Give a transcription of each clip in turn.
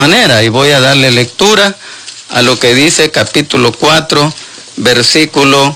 manera, y voy a darle lectura a lo que dice capítulo 4, versículo,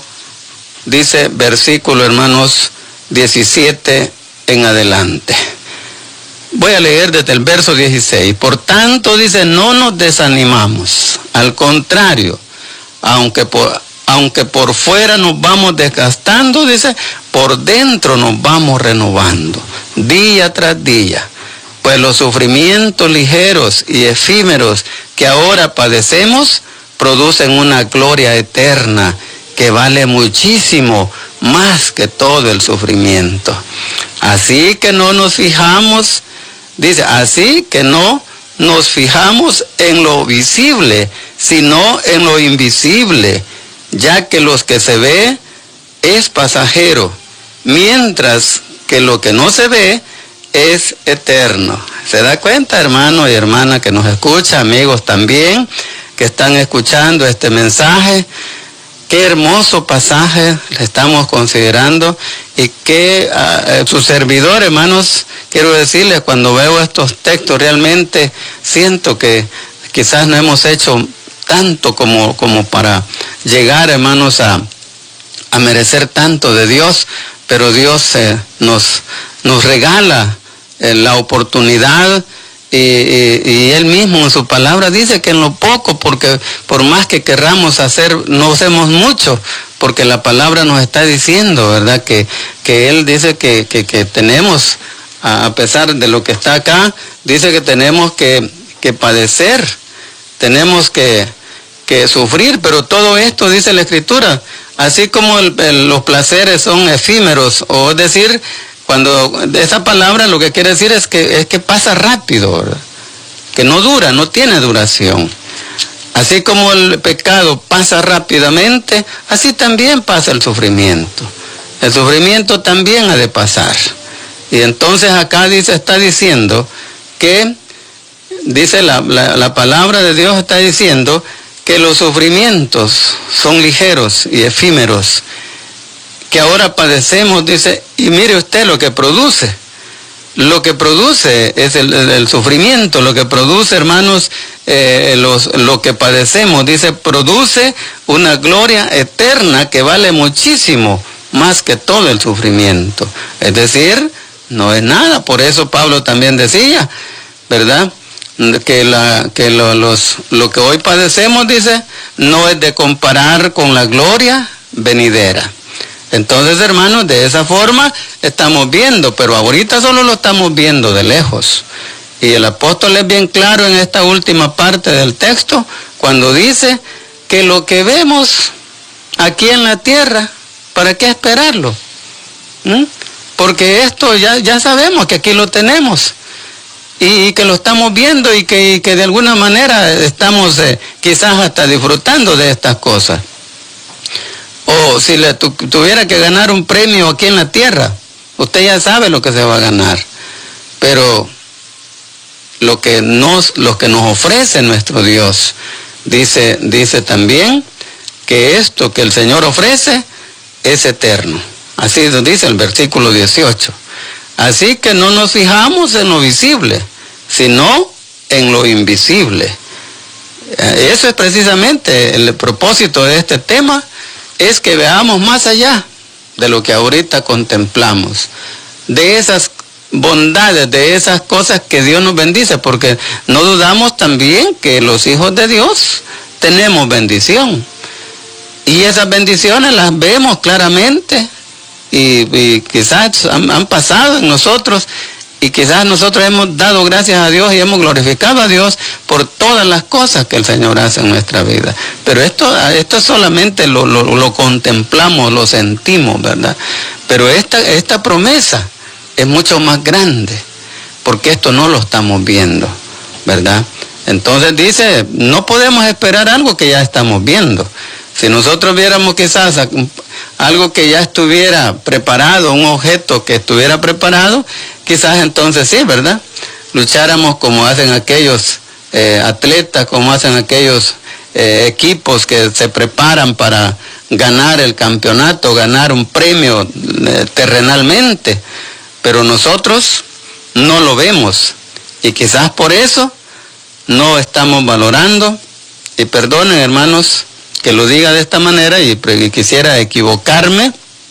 hermanos, 17 en adelante. Voy a leer desde el verso 16. Por tanto, dice, no nos desanimamos. Al contrario, aunque por fuera nos vamos desgastando, dice, por dentro nos vamos renovando, día tras día. Pues los sufrimientos ligeros y efímeros que ahora padecemos producen una gloria eterna que vale muchísimo más que todo el sufrimiento. Así que no nos fijamos, dice, así que no nos fijamos en lo visible, sino en lo invisible, ya que lo que se ve es pasajero, mientras que lo que no se ve es eterno. ¿Se da cuenta, hermano y hermana que nos escucha, amigos también, que están escuchando este mensaje? Qué hermoso pasaje le estamos considerando, y que su servidor, hermanos, quiero decirles, cuando veo estos textos realmente siento que quizás no hemos hecho tanto como para llegar, hermanos, a merecer tanto de Dios, pero Dios nos regala la oportunidad, y Él mismo en su palabra dice que en lo poco, porque por más que querramos hacer, no hacemos mucho, porque la palabra nos está diciendo, ¿verdad? Que Él dice que tenemos, a pesar de lo que está acá, dice que tenemos que padecer, tenemos que sufrir, pero todo esto, dice la Escritura, así como los placeres son efímeros, o es decir, cuando esa palabra lo que quiere decir es que pasa rápido, ¿verdad? Que no dura, no tiene duración. Así como el pecado pasa rápidamente, así también pasa el sufrimiento. El sufrimiento también ha de pasar. Y entonces acá está diciendo que, dice la palabra de Dios, está diciendo que los sufrimientos son ligeros y efímeros, que ahora padecemos, dice, y mire usted lo que produce es el sufrimiento, lo que produce, hermanos, lo que padecemos, dice, produce una gloria eterna que vale muchísimo más que todo el sufrimiento. Es decir, no es nada. Por eso Pablo también decía, ¿verdad?, que lo que hoy padecemos, dice, no es de comparar con la gloria venidera. Entonces, hermanos, de esa forma estamos viendo, pero ahorita solo lo estamos viendo de lejos. Y el apóstol es bien claro en esta última parte del texto, cuando dice que lo que vemos aquí en la tierra, ¿para qué esperarlo? Porque esto ya sabemos que aquí lo tenemos, y que lo estamos viendo, y que de alguna manera estamos quizás hasta disfrutando de estas cosas. O si tuviera que ganar un premio aquí en la tierra, usted ya sabe lo que se va a ganar. Pero lo que nos ofrece nuestro Dios, dice también que esto que el Señor ofrece es eterno. Así lo dice el versículo 18. Así que no nos fijamos en lo visible, sino en lo invisible. Eso es precisamente el propósito de este tema, es que veamos más allá de lo que ahorita contemplamos, de esas bondades, de esas cosas que Dios nos bendice, porque no dudamos también que los hijos de Dios tenemos bendición, y esas bendiciones las vemos claramente, y quizás han pasado en nosotros, y quizás nosotros hemos dado gracias a Dios y hemos glorificado a Dios por todas las cosas que el Señor hace en nuestra vida. Pero esto solamente lo contemplamos, lo sentimos, ¿verdad? Pero esta promesa es mucho más grande, porque esto no lo estamos viendo, ¿verdad? Entonces dice, no podemos esperar algo que ya estamos viendo. Si nosotros viéramos quizás algo que ya estuviera preparado, un objeto que estuviera preparado, quizás entonces sí, ¿verdad? Lucháramos como hacen aquellos atletas, como hacen aquellos equipos que se preparan para ganar el campeonato, ganar un premio terrenalmente. Pero nosotros no lo vemos, y quizás por eso no estamos valorando, y perdonen hermanos que lo diga de esta manera, y quisiera equivocarme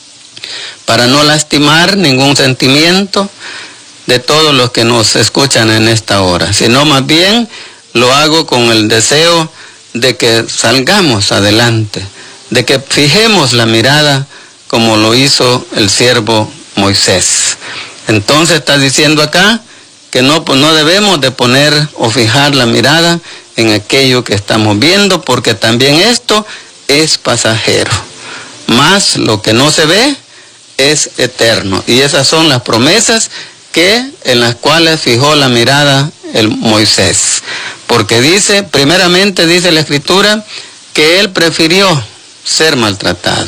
para no lastimar ningún sentimiento de todos los que nos escuchan en esta hora, sino más bien lo hago con el deseo de que salgamos adelante, de que fijemos la mirada como lo hizo el siervo Moisés. Entonces está diciendo acá que no debemos de poner o fijar la mirada en aquello que estamos viendo, porque también esto es pasajero. Mas lo que no se ve es eterno. Y esas son las promesas en las cuales fijó la mirada el Moisés. Porque primeramente dice la Escritura que él prefirió ser maltratado.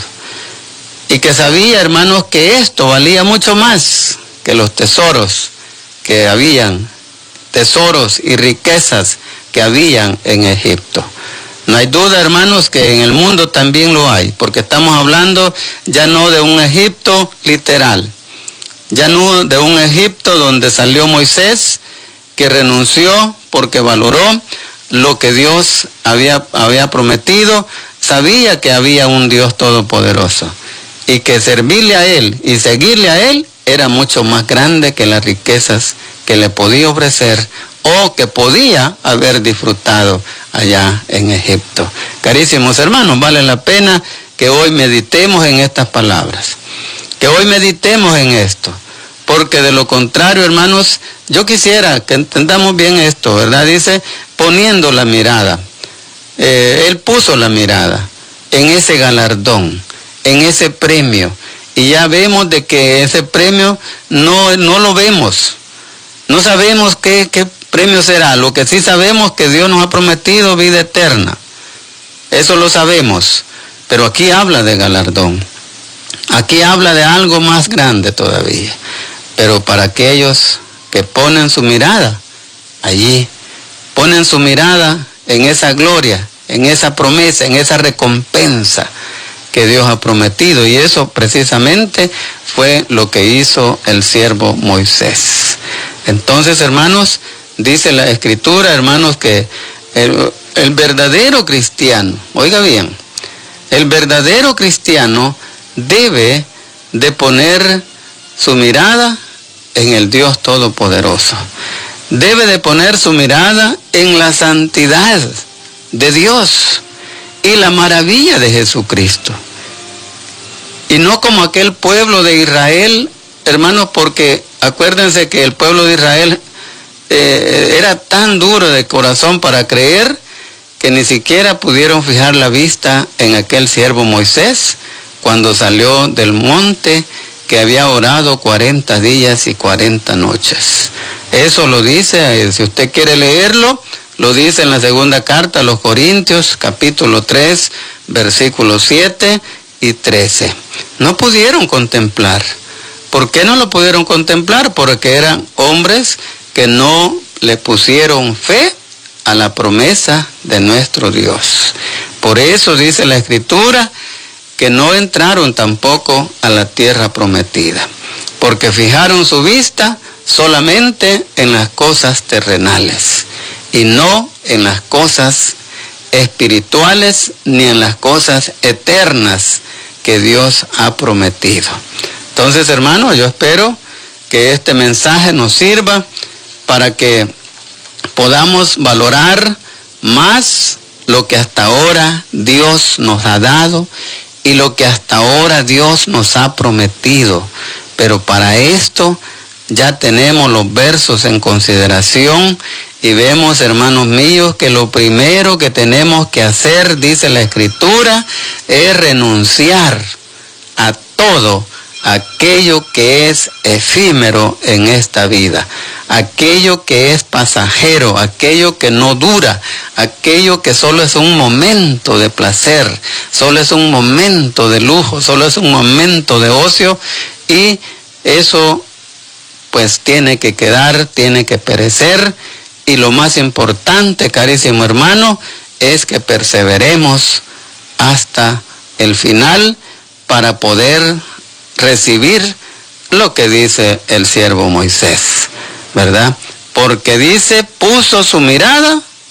Y que sabía, hermanos, que esto valía mucho más que los tesoros que habían, tesoros y riquezas que habían en Egipto. No hay duda, hermanos, que en el mundo también lo hay, porque estamos hablando ya no de un Egipto literal, ya no de un Egipto donde salió Moisés, que renunció porque valoró lo que Dios había prometido, sabía que había un Dios todopoderoso, y que servirle a Él y seguirle a Él era mucho más grande que las riquezas que le podía ofrecer o que podía haber disfrutado allá en Egipto. Carísimos hermanos, vale la pena que hoy meditemos en estas palabras, que hoy meditemos en esto, porque de lo contrario, hermanos, yo quisiera que entendamos bien esto, ¿verdad? Dice, poniendo la mirada, él puso la mirada en ese galardón, en ese premio, y ya vemos de que ese premio no lo vemos, no sabemos qué premio será. Lo que sí sabemos que Dios nos ha prometido vida eterna, eso lo sabemos, pero aquí habla de galardón, aquí habla de algo más grande todavía, pero para aquellos que ponen su mirada allí, ponen su mirada en esa gloria, en esa promesa, en esa recompensa que Dios ha prometido, y eso precisamente fue lo que hizo el siervo Moisés. Entonces, hermanos, dice la Escritura, hermanos, que el verdadero cristiano, oiga bien, el verdadero cristiano debe de poner su mirada en el Dios Todopoderoso. Debe de poner su mirada en la santidad de Dios y la maravilla de Jesucristo. Y no como aquel pueblo de Israel, hermanos, porque acuérdense que el pueblo de Israel era tan duro de corazón para creer que ni siquiera pudieron fijar la vista en aquel siervo Moisés cuando salió del monte, que había orado 40 días y 40 noches. Eso lo dice, si usted quiere leerlo, lo dice en la segunda carta a los Corintios, capítulo 3, versículos 7 y 13. No pudieron contemplar. ¿Por qué no lo pudieron contemplar? Porque eran hombres que no le pusieron fe a la promesa de nuestro Dios. Por eso dice la Escritura que no entraron tampoco a la tierra prometida, porque fijaron su vista solamente en las cosas terrenales y no en las cosas espirituales ni en las cosas eternas que Dios ha prometido. Entonces, hermanos, yo espero que este mensaje nos sirva para que podamos valorar más lo que hasta ahora Dios nos ha dado y lo que hasta ahora Dios nos ha prometido. Pero para esto ya tenemos los versos en consideración y vemos, hermanos míos, que lo primero que tenemos que hacer, dice la Escritura, es renunciar a todo aquello que es efímero en esta vida, aquello que es pasajero, aquello que no dura, aquello que solo es un momento de placer, solo es un momento de lujo, solo es un momento de ocio, y eso pues tiene que quedar, tiene que perecer. Y lo más importante, carísimo hermano, es que perseveremos hasta el final para poder recibir lo que dice el siervo Moisés, ¿verdad? Porque dice, puso su mirada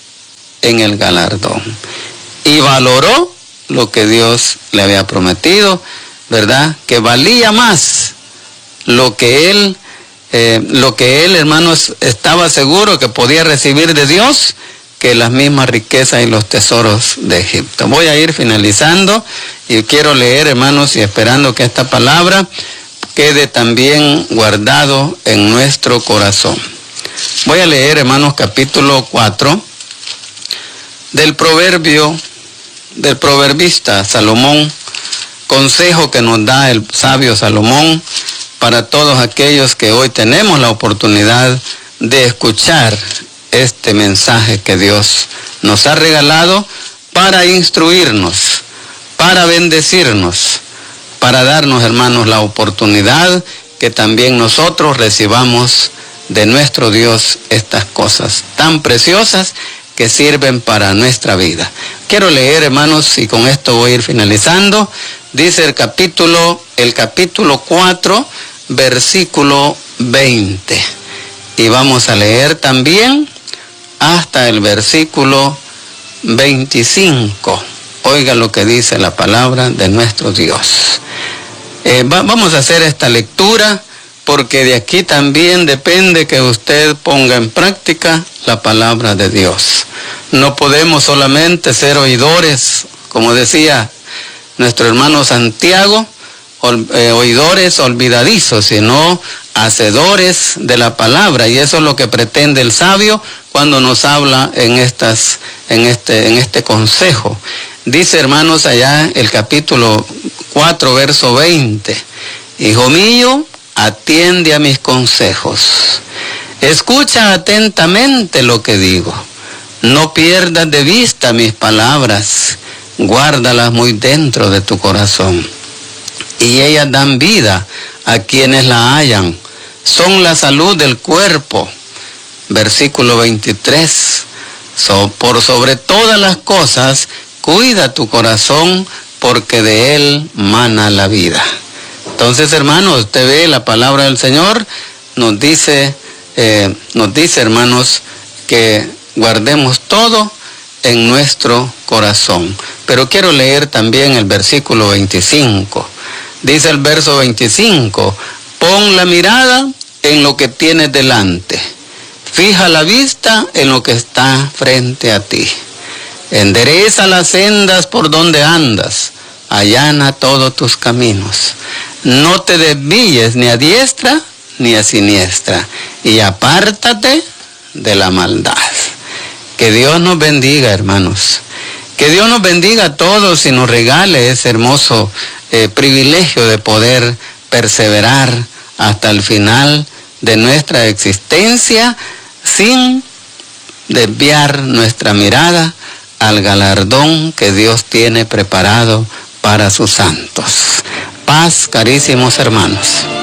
en el galardón. Y valoró lo que Dios le había prometido, ¿verdad? Que valía más lo que él, hermanos, estaba seguro que podía recibir de Dios que las mismas riquezas y los tesoros de Egipto. Voy a ir finalizando y quiero leer, hermanos, y esperando que esta palabra quede también guardado en nuestro corazón. Voy a leer, hermanos, capítulo 4 del proverbista Salomón, consejo que nos da el sabio Salomón para todos aquellos que hoy tenemos la oportunidad de escuchar este mensaje que Dios nos ha regalado para instruirnos, para bendecirnos, para darnos, hermanos, la oportunidad que también nosotros recibamos de nuestro Dios estas cosas tan preciosas que sirven para nuestra vida. Quiero leer, hermanos, y con esto voy a ir finalizando. Dice el capítulo 4, versículo 20. Y vamos a leer también hasta el versículo 25. Oiga lo que dice la palabra de nuestro Dios. Vamos a hacer esta lectura porque de aquí también depende que usted ponga en práctica la palabra de Dios. No podemos solamente ser oidores, como decía nuestro hermano Santiago, oidores olvidadizos, sino hacedores de la palabra, y eso es lo que pretende el sabio cuando nos habla en este consejo. Dice, hermanos, allá el capítulo 4, verso 20, hijo mío, atiende a mis consejos, escucha atentamente lo que digo, no pierdas de vista mis palabras, guárdalas muy dentro de tu corazón, y ellas dan vida a quienes la hallan, son la salud del cuerpo. Versículo 23, por sobre todas las cosas, cuida tu corazón, porque de él mana la vida. Entonces, hermanos, usted ve la palabra del Señor, nos dice, hermanos, que guardemos todo en nuestro corazón. Pero quiero leer también el versículo 25. Dice el verso 25, pon la mirada en lo que tienes delante, fija la vista en lo que está frente a ti. Endereza las sendas por donde andas, allana todos tus caminos. No te desvíes ni a diestra ni a siniestra, y apártate de la maldad. Que Dios nos bendiga, hermanos. Que Dios nos bendiga a todos y nos regale ese hermoso privilegio de poder perseverar hasta el final de nuestra existencia sin desviar nuestra mirada al galardón que Dios tiene preparado para sus santos. Paz, carísimos hermanos.